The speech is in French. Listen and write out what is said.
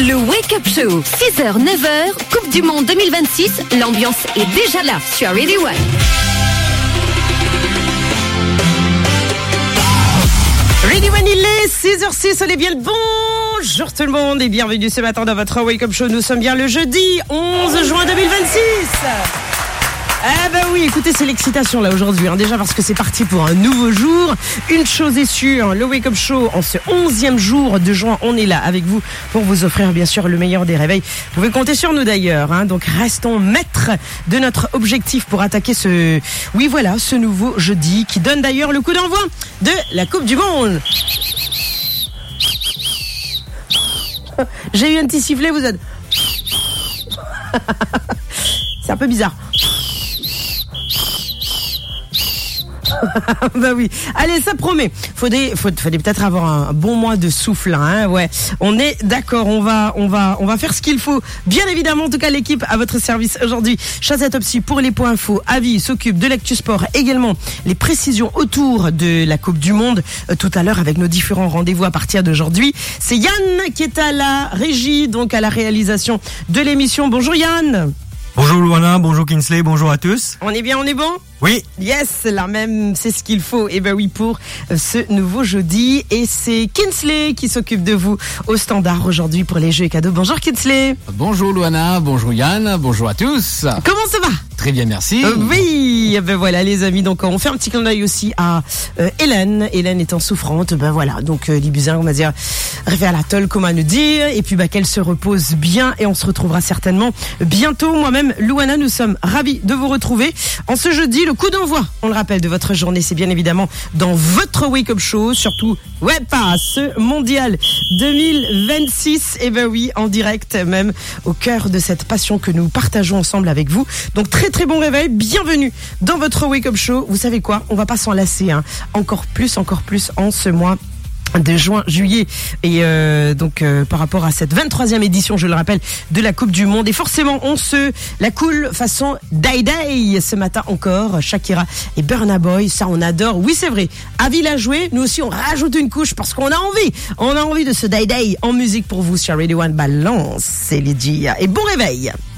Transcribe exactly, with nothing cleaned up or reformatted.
Le Wake Up Show, six heures neuf heures, Coupe du Monde deux mille vingt-six, l'ambiance est déjà là sur Radio One. Radio One, il est six heures six, allez bien le bonjour tout le monde et bienvenue ce matin dans votre Wake Up Show. Nous sommes bien le jeudi onze juin deux mille vingt-six. Eh ben oui, écoutez, c'est l'excitation là aujourd'hui, hein. Déjà parce que c'est parti pour un nouveau jour. Une chose est sûre, le Wake Up Show, en ce onzième jour de juin, on est là avec vous pour vous offrir bien sûr le meilleur des réveils. Vous pouvez compter sur nous d'ailleurs, hein. Donc restons maîtres de notre objectif pour attaquer ce, oui voilà, ce nouveau jeudi qui donne d'ailleurs le coup d'envoi de la Coupe du Monde. J'ai eu un petit sifflet, vous êtes... C'est un peu bizarre. Bah oui. Allez, ça promet. Faudrait, faut, faudrait peut-être avoir un bon mois de souffle, hein. Ouais. On est d'accord. On va, on va, on va faire ce qu'il faut. Bien évidemment, en tout cas, l'équipe à votre service aujourd'hui. Chasse Topsy pour les points infos. Avis s'occupe de l'actu sport. Également, les précisions autour de la Coupe du Monde. Euh, tout à l'heure, avec nos différents rendez-vous à partir d'aujourd'hui. C'est Yann qui est à la régie, donc à la réalisation de l'émission. Bonjour Yann. Bonjour Luana, bonjour Kinsley, bonjour à tous. On est bien, on est bon ? Oui. Yes, là même, c'est ce qu'il faut. Et ben oui, pour ce nouveau jeudi. Et c'est Kinsley qui s'occupe de vous au standard aujourd'hui pour les jeux et cadeaux. Bonjour Kinsley. Bonjour Luana, bonjour Yann, bonjour à tous. Comment ça va ? Très bien, merci. Euh, oui, ben voilà les amis. Donc on fait un petit clin d'œil aussi à euh, Hélène. Hélène étant souffrante, ben voilà. Donc euh, Libuzin, on va dire, réfère la tôle, comment nous dire. Et puis bah qu'elle se repose bien et on se retrouvera certainement bientôt. Moi-même, Luana, nous sommes ravis de vous retrouver en ce jeudi. Le coup d'envoi, on le rappelle, de votre journée, c'est bien évidemment dans votre Wake Up Show, surtout, ouais, pas ce mondial deux mille vingt-six, et ben oui, en direct, même au cœur de cette passion que nous partageons ensemble avec vous. Donc très très bon réveil, bienvenue dans votre Wake Up Show. Vous savez quoi, on va pas s'en lasser, hein. Encore plus, encore plus en ce mois de juin, juillet et euh, donc euh, par rapport à cette vingt-troisième édition, je le rappelle, de la Coupe du Monde. Et forcément, on se la coule façon Day Day ce matin encore. Shakira et Burna Boy, ça on adore. Oui, c'est vrai. Avis la jouer, nous aussi on rajoute une couche parce qu'on a envie. On a envie de ce Day Day en musique pour vous sur Radio One. Balance, c'est Lydia. Et bon réveil.